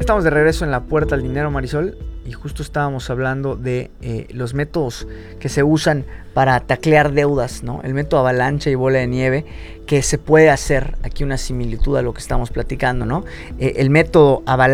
estamos de regreso en La Puerta al Dinero, Marisol, y justo estábamos hablando de los métodos que se usan para taclear deudas, ¿no? El método avalancha y bola de nieve, que se puede hacer aquí una similitud a lo que estamos platicando, ¿no? El método avalancha